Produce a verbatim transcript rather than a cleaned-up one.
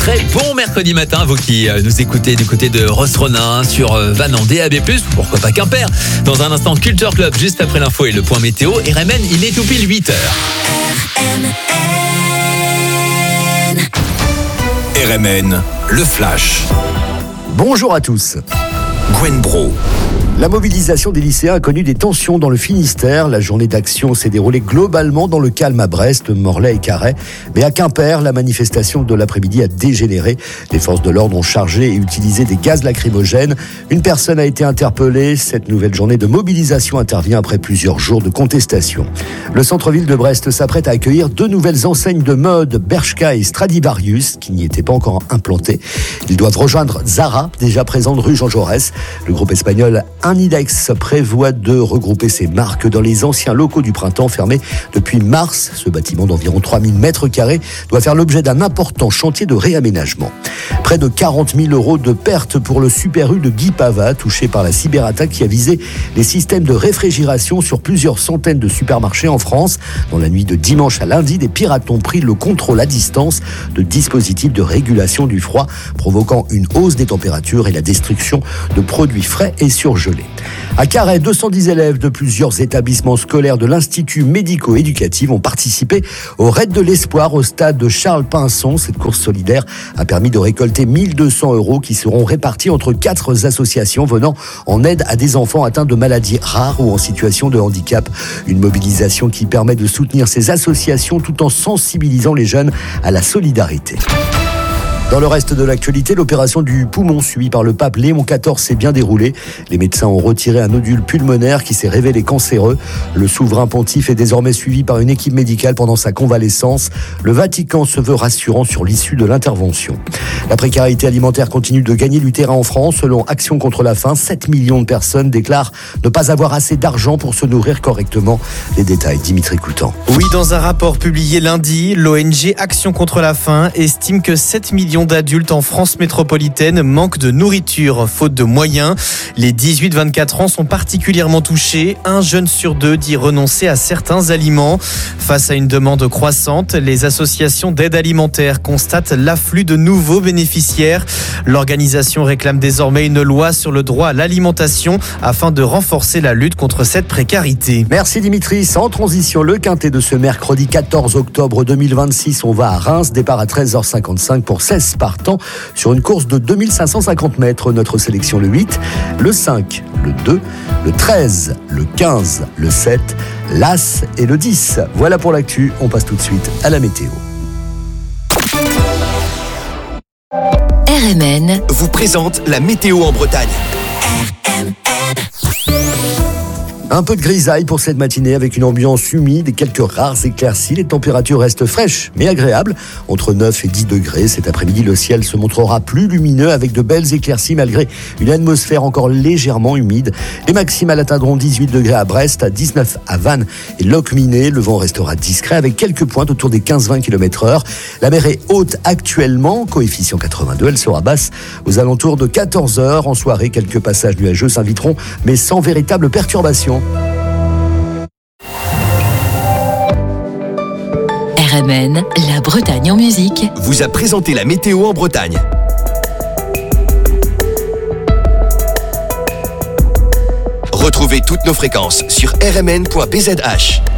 très bon mercredi matin, vous qui nous écoutez du côté de Rosronin, sur Vannes en D A B plus, pourquoi pas Quimper. Dans un instant, Culture Club, juste après l'info et le point météo. R M N, il est tout pile huit heures. R M N, le flash. Bonjour à tous. Gwen Bro. La mobilisation des lycéens a connu des tensions dans le Finistère. La journée d'action s'est déroulée globalement dans le calme à Brest, Morlaix et Carhaix. Mais à Quimper, la manifestation de l'après-midi a dégénéré. Les forces de l'ordre ont chargé et utilisé des gaz lacrymogènes. Une personne a été interpellée. Cette nouvelle journée de mobilisation intervient après plusieurs jours de contestation. Le centre-ville de Brest s'apprête à accueillir deux nouvelles enseignes de mode, Bershka et Stradivarius, qui n'y étaient pas encore implantées. Ils doivent rejoindre Zara, déjà présente rue Jean Jaurès. Le groupe espagnol Anidex prévoit de regrouper ses marques dans les anciens locaux du Printemps fermés depuis mars. Ce bâtiment d'environ trois mille mètres carrés doit faire l'objet d'un important chantier de réaménagement. Près de quarante mille euros de pertes pour le Super U de Guy Pava, touché par la cyberattaque qui a visé les systèmes de réfrigération sur plusieurs centaines de supermarchés en France. Dans la nuit de dimanche à lundi, des pirates ont pris le contrôle à distance de dispositifs de régulation du froid, provoquant une hausse des températures et la destruction de produits frais et surgelés. À Carhaix, deux cent dix élèves de plusieurs établissements scolaires de l'Institut médico-éducatif ont participé au Raid de l'Espoir au stade de Charles Pinson. Cette course solidaire a permis de récolter mille deux cents euros qui seront répartis entre quatre associations venant en aide à des enfants atteints de maladies rares ou en situation de handicap. Une mobilisation qui permet de soutenir ces associations tout en sensibilisant les jeunes à la solidarité. Dans le reste de l'actualité, l'opération du poumon suivie par le pape Léon quatorze s'est bien déroulée. Les médecins ont retiré un nodule pulmonaire qui s'est révélé cancéreux. Le souverain pontife est désormais suivi par une équipe médicale pendant sa convalescence. Le Vatican se veut rassurant sur l'issue de l'intervention. La précarité alimentaire continue de gagner du terrain en France. Selon Action contre la faim, sept millions de personnes déclarent ne pas avoir assez d'argent pour se nourrir correctement. Les détails, Dimitri Coutan. Oui, dans un rapport publié lundi, l'O N G Action contre la faim estime que sept millions d'adultes en France métropolitaine manquent de nourriture, faute de moyens. Les dix-huit vingt-quatre ans sont particulièrement touchés. Un jeune sur deux dit renoncer à certains aliments. Face à une demande croissante, les associations d'aide alimentaire constatent l'afflux de nouveaux bénéficiaires. L'organisation réclame désormais une loi sur le droit à l'alimentation afin de renforcer la lutte contre cette précarité. Merci Dimitri. Sans transition, le quintet de ce mercredi quatorze octobre deux mille vingt-six. On va à Reims, départ à treize heures cinquante-cinq pour seize partants sur une course de deux mille cinq cent cinquante mètres. Notre sélection le huit, le cinq, le deux, le treize, le quinze, le sept, l'As et le dix. Voilà pour l'actu, on passe tout de suite à la météo. R M N vous présente la météo en Bretagne. Un peu de grisaille pour cette matinée avec une ambiance humide et quelques rares éclaircies. Les températures restent fraîches mais agréables, entre neuf et dix degrés. Cet après-midi, le ciel se montrera plus lumineux avec de belles éclaircies malgré une atmosphère encore légèrement humide. Les maximales atteindront dix-huit degrés à Brest, à dix-neuf à Vannes et Locminé. Le vent restera discret avec quelques pointes autour des quinze à vingt kilomètres heure. La mer est haute actuellement, coefficient quatre-vingt-deux. Elle sera basse aux alentours de quatorze heures. En soirée, quelques passages nuageux s'inviteront mais sans véritable perturbation. R M N, la Bretagne en musique, vous a présenté la météo en Bretagne. Retrouvez toutes nos fréquences sur r m n point b z h.